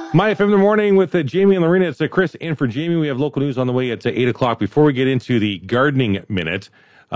My FM in the morning with Jamie and Lorena. It's Chris in for Jamie. We have local news on the way at 8 o'clock. Before we get into the gardening minute,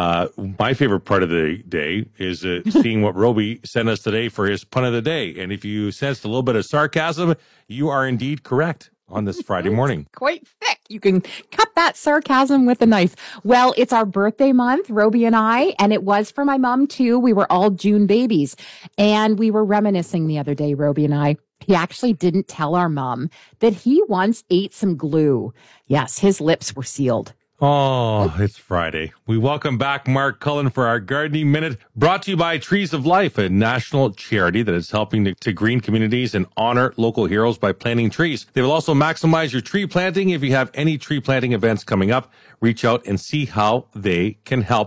my favorite part of the day is seeing what Roby sent us today for his pun of the day. And if you sensed a little bit of sarcasm, you are indeed correct on this Friday morning. Quite thick. You can cut that sarcasm with a knife. Well, it's our birthday month, Roby and I, and it was for my mom too. We were all June babies, and we were reminiscing the other day, Roby and I. He actually didn't tell our mom that he once ate some glue. Yes, his lips were sealed. Oh, it's Friday. We welcome back Mark Cullen for our Gardening Minute, brought to you by Trees of Life, a national charity that is helping to green communities and honor local heroes by planting trees. They will also maximize your tree planting. If you have any tree planting events coming up, reach out and see how they can help.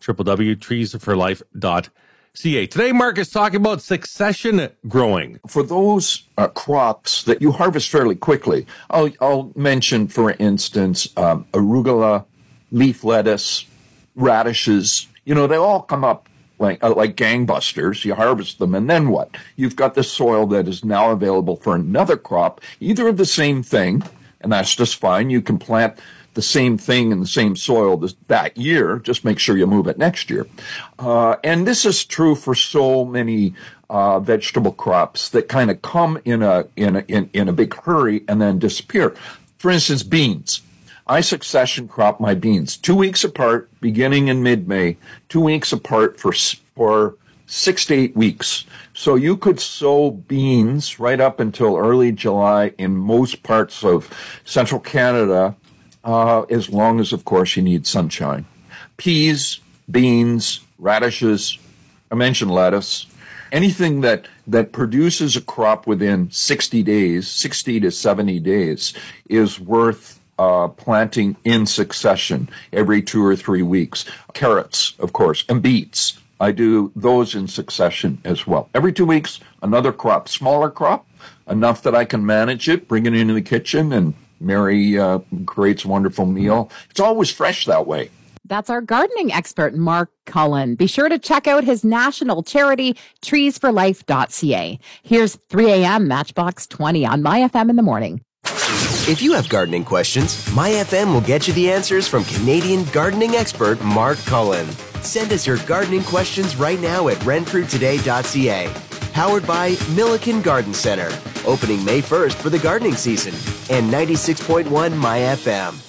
www.treesforlife.ca. Today, Mark is talking about succession growing. For those crops that you harvest fairly quickly, I'll mention, for instance, arugula, leaf lettuce, radishes. You know, they all come up like gangbusters. You harvest them, and then what? You've got this soil that is now available for another crop, either of the same thing, and that's just fine. You can plant the same thing in the same soil that year. Just make sure you move it next year. And this is true for so many vegetable crops that kind of come in a big hurry and then disappear. For instance, beans. I succession crop my beans 2 weeks apart, beginning in mid-May, 2 weeks apart for 6 to 8 weeks. So you could sow beans right up until early July in most parts of central Canada, as long as, of course, you need sunshine. Peas, beans, radishes, I mentioned lettuce, anything that produces a crop within 60 to 70 days is worth planting in succession every 2 or 3 weeks. Carrots, of course, and beets. I do those in succession as well. Every 2 weeks, another crop, smaller crop, enough that I can manage it, bring it into the kitchen, and Mary creates a wonderful meal. It's always fresh that way. That's our gardening expert, Mark Cullen. Be sure to check out his national charity, treesforlife.ca. Here's 3 a.m. Matchbox 20 on My FM in the morning. If you have gardening questions, My FM will get you the answers from Canadian gardening expert Mark Cullen. Send us your gardening questions right now at renfrewtoday.ca. Powered by Milliken Garden Center. Opening May 1st for the gardening season. And 96.1 My FM.